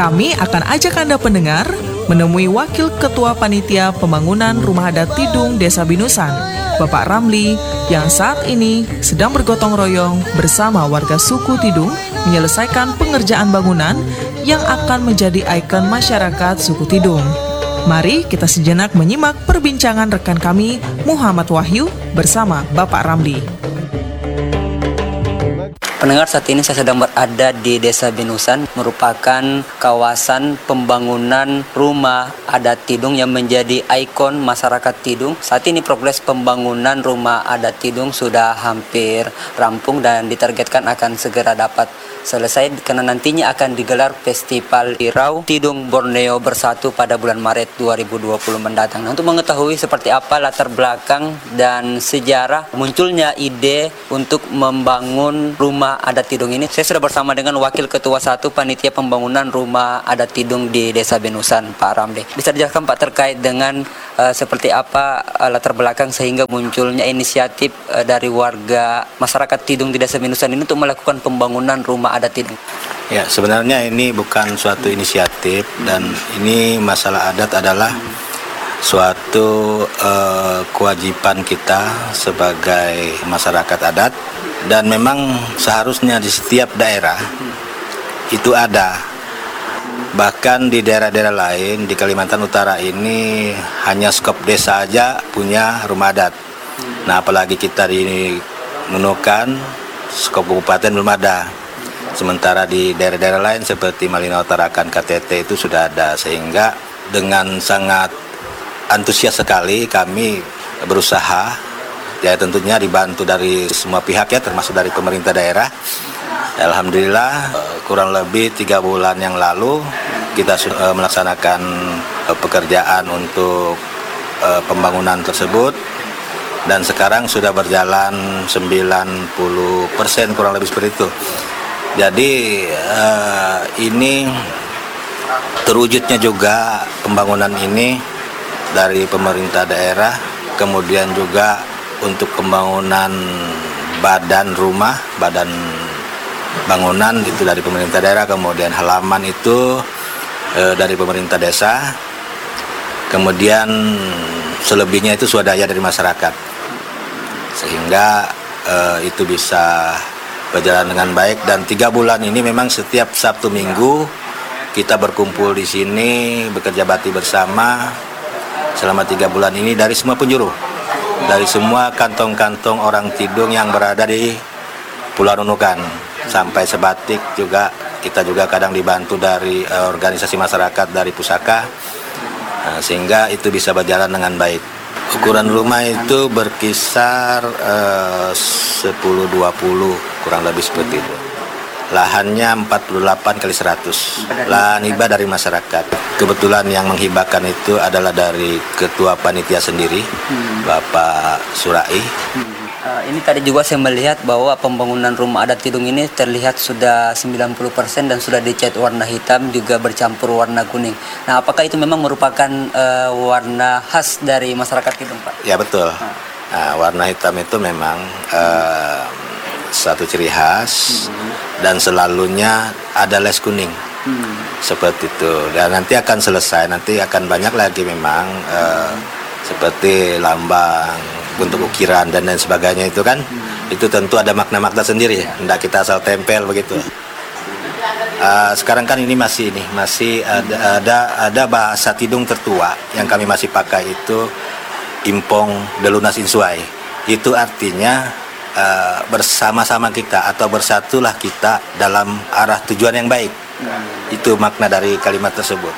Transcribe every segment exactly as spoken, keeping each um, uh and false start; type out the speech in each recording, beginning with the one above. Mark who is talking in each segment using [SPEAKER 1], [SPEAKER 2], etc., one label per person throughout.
[SPEAKER 1] Kami akan ajak Anda pendengar menemui Wakil Ketua Panitia Pembangunan Rumah Adat Tidung Desa Binusan, Bapak Ramli, yang saat ini sedang bergotong royong bersama warga suku Tidung menyelesaikan pengerjaan bangunan yang akan menjadi ikon masyarakat suku Tidung. Mari kita sejenak menyimak perbincangan rekan kami Muhammad Wahyu bersama Bapak Ramli.
[SPEAKER 2] Pendengar, saat ini saya sedang berada di Desa Binusan, merupakan kawasan pembangunan rumah adat Tidung yang menjadi ikon masyarakat Tidung. Saat ini progres pembangunan rumah adat Tidung sudah hampir rampung dan ditargetkan akan segera dapat selesai karena nantinya akan digelar Festival Irau Tidung Borneo Bersatu pada bulan Maret dua ribu dua puluh mendatang. Nah, untuk mengetahui seperti apa latar belakang dan sejarah munculnya ide untuk membangun rumah adat Tidung ini, saya sudah bersama dengan Wakil Ketua satu Panitia Pembangunan Rumah Adat Tidung di Desa Binusan, Pak Ramli. Bisa dijelaskan Pak terkait dengan uh, seperti apa uh, latar belakang sehingga munculnya inisiatif uh, dari warga masyarakat Tidung di Desa Binusan ini untuk melakukan pembangunan rumah adat Tidung?
[SPEAKER 3] Ya, sebenarnya ini bukan suatu inisiatif dan ini masalah adat adalah suatu uh, kewajiban kita sebagai masyarakat adat. Dan memang seharusnya di setiap daerah itu ada. Bahkan di daerah-daerah lain di Kalimantan Utara ini hanya skop desa aja punya rumah adat. Nah, apalagi kita di Nunukan skop kabupaten belum ada. Sementara di daerah-daerah lain seperti Malina Utarakan, K T T itu sudah ada. Sehingga dengan sangat antusias sekali kami berusaha, ya tentunya dibantu dari semua pihak ya, termasuk dari pemerintah daerah. Alhamdulillah kurang lebih tiga bulan yang lalu kita sudah melaksanakan pekerjaan untuk pembangunan tersebut dan sekarang sudah berjalan sembilan puluh persen kurang lebih seperti itu. Jadi ini terwujudnya juga pembangunan ini dari pemerintah daerah, kemudian juga untuk pembangunan badan rumah, badan bangunan itu dari pemerintah daerah, kemudian halaman itu e, dari pemerintah desa, kemudian selebihnya itu swadaya dari masyarakat, sehingga e, itu bisa berjalan dengan baik. Dan tiga bulan ini memang setiap Sabtu Minggu kita berkumpul di sini, bekerja bakti bersama selama tiga bulan ini dari semua penjuru, dari semua kantong-kantong orang Tidung yang berada di Pulau Nunukan sampai Sebatik juga. Kita juga kadang dibantu dari uh, organisasi masyarakat dari Pusaka, uh, sehingga itu bisa berjalan dengan baik. Ukuran rumah itu berkisar uh, sepuluh dua puluh kurang lebih seperti itu. Lahannya empat puluh delapan kali seratus. Lahan hibah dari masyarakat. Kebetulan yang menghibahkan itu adalah dari Ketua Panitia sendiri, hmm. Bapak Surai.
[SPEAKER 2] Hmm. Uh, ini tadi juga saya melihat bahwa pembangunan rumah adat Tidung ini terlihat sudah sembilan puluh persen dan sudah dicat warna hitam juga bercampur warna kuning. Nah, apakah itu memang merupakan uh, warna khas dari masyarakat Tidung, Pak?
[SPEAKER 3] Ya, betul. Hmm. Nah, warna hitam itu memang uh, satu ciri khas, hmm. dan selalunya ada les kuning, hmm. seperti itu. Dan nanti akan selesai, nanti akan banyak lagi memang uh, seperti lambang, bentuk ukiran dan lain sebagainya itu kan, hmm. itu tentu ada makna-makna sendiri, tidak kita asal tempel begitu. Uh, sekarang kan ini masih ini masih ada, ada ada bahasa Tidung tertua yang kami masih pakai itu impong delunas insuai. Itu artinya Uh, bersama-sama kita atau bersatulah kita dalam arah tujuan yang baik. Hmm. Itu makna dari kalimat tersebut.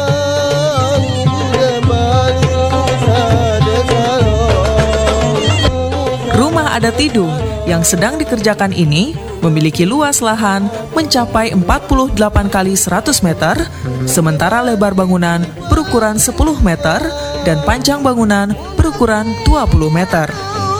[SPEAKER 1] Rumah adat Tidung yang sedang dikerjakan ini memiliki luas lahan mencapai empat puluh delapan kali seratus meter, sementara lebar bangunan berukuran sepuluh meter dan panjang bangunan berukuran dua puluh meter.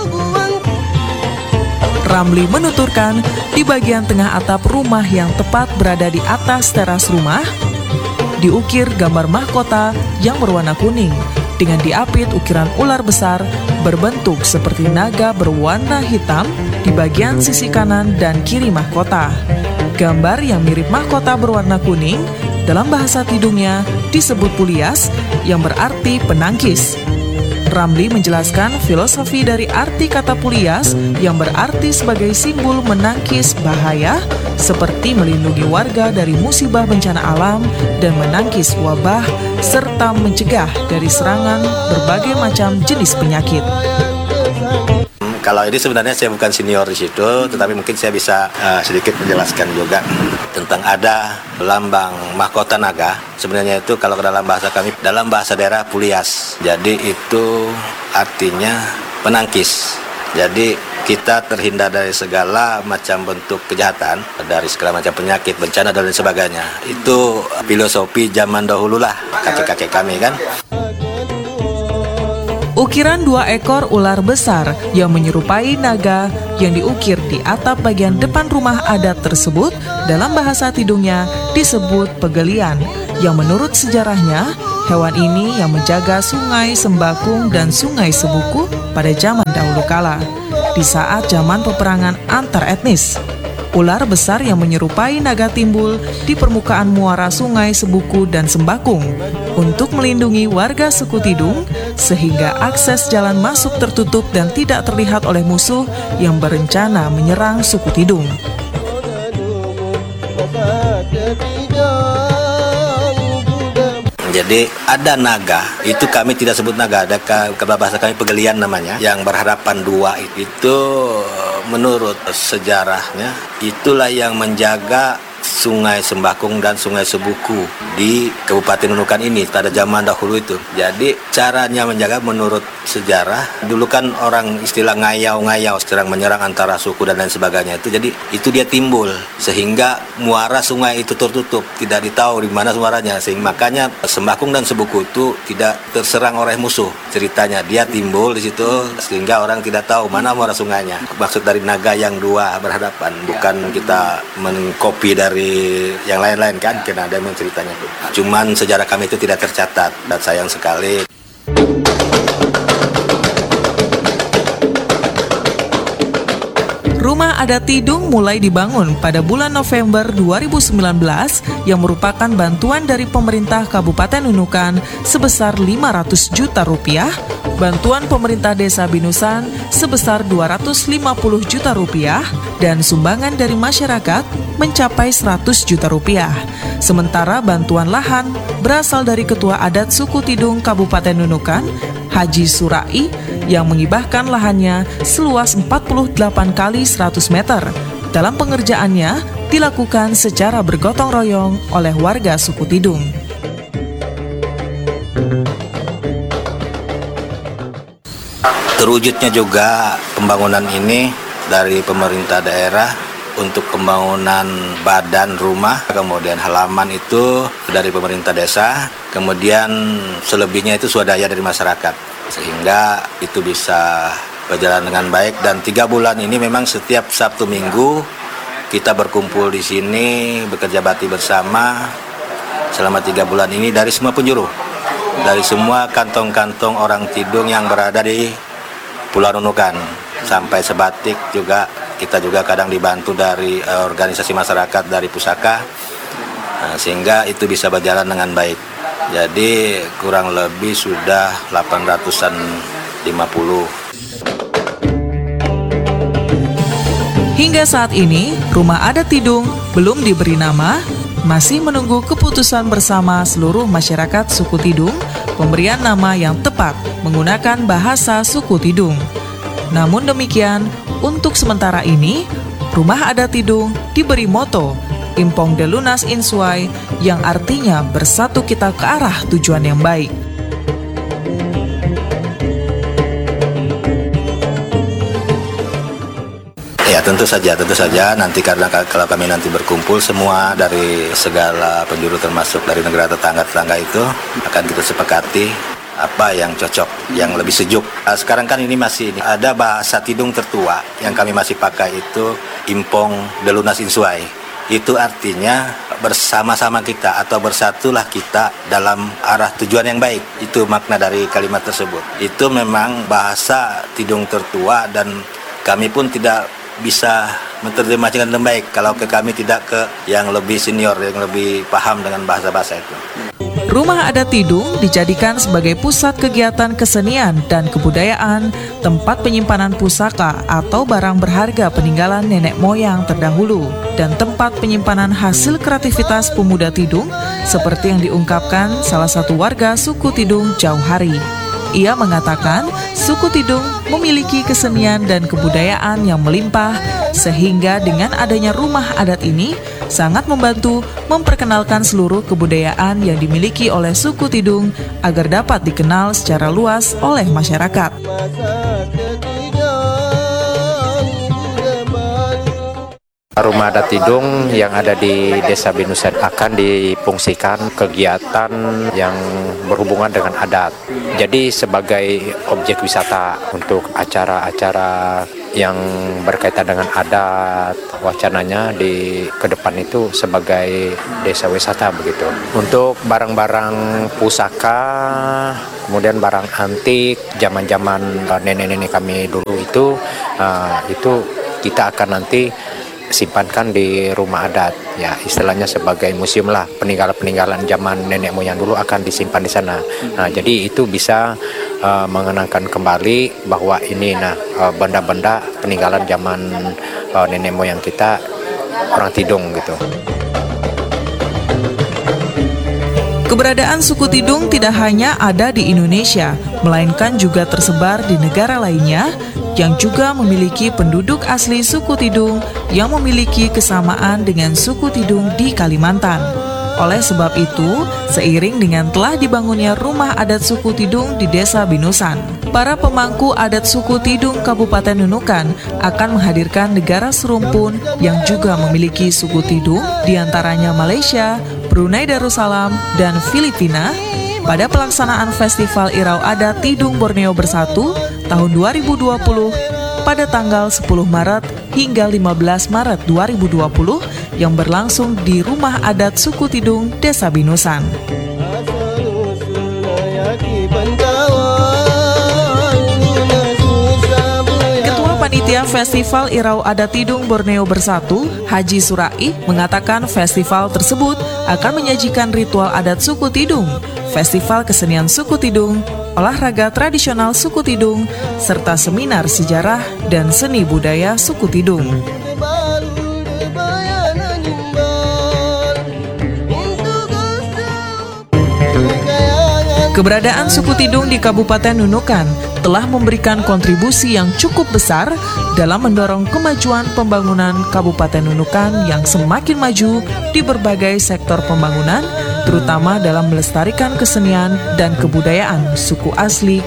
[SPEAKER 1] Ramli menuturkan, di bagian tengah atap rumah yang tepat berada di atas teras rumah, diukir gambar mahkota yang berwarna kuning dengan diapit ukiran ular besar berbentuk seperti naga berwarna hitam di bagian sisi kanan dan kiri mahkota. Gambar yang mirip mahkota berwarna kuning dalam bahasa Tidungnya disebut Pulias yang berarti penangkis. Ramli menjelaskan filosofi dari arti kata Pulias yang berarti sebagai simbol menangkis bahaya seperti melindungi warga dari musibah bencana alam dan menangkis wabah serta mencegah dari serangan berbagai macam jenis penyakit.
[SPEAKER 3] Kalau ini sebenarnya saya bukan senior di situ, tetapi mungkin saya bisa uh, sedikit menjelaskan juga tentang ada lambang mahkota naga. Sebenarnya itu kalau dalam bahasa kami, dalam bahasa daerah Pulias. Jadi itu artinya penangkis. Jadi kita terhindar dari segala macam bentuk kejahatan, dari segala macam penyakit, bencana dan lain sebagainya. Itu filosofi zaman dahulu lah, kakek-kakek kami kan.
[SPEAKER 1] Ukiran dua ekor ular besar yang menyerupai naga yang diukir di atap bagian depan rumah adat tersebut dalam bahasa Tidungnya disebut pegelian, yang menurut sejarahnya hewan ini yang menjaga sungai Sembakung dan sungai Sebuku pada zaman dahulu kala di saat zaman peperangan antar etnis. Ular besar yang menyerupai naga timbul di permukaan muara sungai Sebuku dan Sembakung untuk melindungi warga suku Tidung sehingga akses jalan masuk tertutup dan tidak terlihat oleh musuh yang berencana menyerang suku Tidung.
[SPEAKER 3] Jadi ada naga, itu kami tidak sebut naga, ada ke, ke bahasa kami pegelian namanya, yang berhadapan dua itu menurut sejarahnya itulah yang menjaga sungai Sembakung dan sungai Sebuku di Kabupaten Nunukan ini pada zaman dahulu itu. Jadi caranya menjaga menurut sejarah, dulu kan orang istilah ngayau-ngayau, serang menyerang antara suku dan lain sebagainya itu. Jadi itu dia timbul sehingga muara sungai itu tertutup, tidak ditahu di mana muaranya, sehingga makanya Sembakung dan Sebuku itu tidak terserang oleh musuh. Ceritanya dia timbul di situ sehingga orang tidak tahu mana muara sungainya. Maksud dari naga yang dua berhadapan, bukan kita mengkopi dari yang lain-lain kan, karena ada yang ceritanya itu. Cuman sejarah kami itu tidak tercatat dan sayang sekali.
[SPEAKER 1] Rumah adat Tidung mulai dibangun pada bulan November dua ribu sembilan belas yang merupakan bantuan dari pemerintah Kabupaten Nunukan sebesar lima ratus juta rupiah, bantuan pemerintah Desa Binusan sebesar dua ratus lima puluh juta rupiah, dan sumbangan dari masyarakat mencapai seratus juta rupiah. Sementara bantuan lahan berasal dari Ketua Adat Suku Tidung Kabupaten Nunukan, Haji Surai, yang mengibahkan lahannya seluas empat puluh delapan kali seratus meter. Dalam pengerjaannya dilakukan secara bergotong royong oleh warga suku Tidung.
[SPEAKER 3] Terwujudnya juga pembangunan ini dari pemerintah daerah untuk pembangunan badan rumah, kemudian halaman itu dari pemerintah desa, kemudian selebihnya itu swadaya dari masyarakat, sehingga itu bisa berjalan dengan baik. Dan tiga bulan ini memang setiap Sabtu Minggu kita berkumpul di sini, bekerja bakti bersama selama tiga bulan ini dari semua penjuru, dari semua kantong-kantong orang Tidung yang berada di Pulau Nunukan sampai Sebatik juga. Kita juga kadang dibantu dari uh, organisasi masyarakat dari Pusaka, nah, sehingga itu bisa berjalan dengan baik. Jadi kurang lebih sudah delapan ratus lima puluh.
[SPEAKER 1] Hingga saat ini, Rumah Adat Tidung belum diberi nama, masih menunggu keputusan bersama seluruh masyarakat suku Tidung pemberian nama yang tepat menggunakan bahasa suku Tidung. Namun demikian, untuk sementara ini, Rumah Adat Tidung diberi moto Impong de Lunas Insuai, yang artinya bersatu kita ke arah tujuan yang baik.
[SPEAKER 3] Ya tentu saja, tentu saja nanti karena kalau kami nanti berkumpul semua dari segala penjuru termasuk dari negara tetangga-tetangga itu akan kita sepakati apa yang cocok, yang lebih sejuk. Sekarang kan ini masih ini. Ada bahasa Tidung tertua yang kami masih pakai itu Impong de Lunas Insuai. Itu artinya bersama-sama kita atau bersatulah kita dalam arah tujuan yang baik. Itu makna dari kalimat tersebut. Itu memang bahasa Tidung tertua dan kami pun tidak bisa menerjemahkan dengan baik kalau ke kami tidak ke yang lebih senior, yang lebih paham dengan bahasa-bahasa itu.
[SPEAKER 1] Rumah Adat Tidung dijadikan sebagai pusat kegiatan kesenian dan kebudayaan, tempat penyimpanan pusaka atau barang berharga peninggalan nenek moyang terdahulu, dan tempat penyimpanan hasil kreativitas pemuda Tidung, seperti yang diungkapkan salah satu warga suku Tidung Jauhari. Ia mengatakan suku Tidung memiliki kesenian dan kebudayaan yang melimpah, sehingga dengan adanya rumah adat ini sangat membantu memperkenalkan seluruh kebudayaan yang dimiliki oleh suku Tidung agar dapat dikenal secara luas oleh masyarakat.
[SPEAKER 4] Rumah Adat Tidung yang ada di Desa Binusan akan difungsikan kegiatan yang berhubungan dengan adat. Jadi sebagai objek wisata untuk acara-acara yang berkaitan dengan adat, wacananya di ke depan itu sebagai desa wisata begitu. Untuk barang-barang pusaka, kemudian barang antik zaman-zaman nenek-nenek kami dulu itu uh, itu kita akan nanti simpankan di rumah adat, ya istilahnya sebagai museum lah, peninggalan-peninggalan zaman nenek moyang dulu akan disimpan di sana. Nah, jadi itu bisa uh, mengenangkan kembali bahwa ini nah uh, benda-benda peninggalan zaman uh, nenek moyang kita orang Tidung gitu.
[SPEAKER 1] Keberadaan suku Tidung tidak hanya ada di Indonesia, melainkan juga tersebar di negara lainnya yang juga memiliki penduduk asli suku Tidung yang memiliki kesamaan dengan suku Tidung di Kalimantan. Oleh sebab itu, seiring dengan telah dibangunnya rumah adat suku Tidung di Desa Binusan, para pemangku adat suku Tidung Kabupaten Nunukan akan menghadirkan negara serumpun yang juga memiliki suku Tidung, diantaranya Malaysia, Brunei Darussalam, dan Filipina, pada pelaksanaan Festival Irau Adat Tidung Borneo Bersatu tahun dua ribu dua puluh pada tanggal sepuluh Maret hingga lima belas Maret dua ribu dua puluh yang berlangsung di Rumah Adat Suku Tidung Desa Binusan. Ketua Panitia Festival Irau Adat Tidung Borneo Bersatu, Haji Surai, mengatakan festival tersebut akan menyajikan ritual adat suku Tidung, festival kesenian suku Tidung, olahraga tradisional suku Tidung, serta seminar sejarah dan seni budaya suku Tidung. Keberadaan suku Tidung di Kabupaten Nunukan telah memberikan kontribusi yang cukup besar dalam mendorong kemajuan pembangunan Kabupaten Nunukan yang semakin maju di berbagai sektor pembangunan, terutama dalam melestarikan kesenian dan kebudayaan suku asli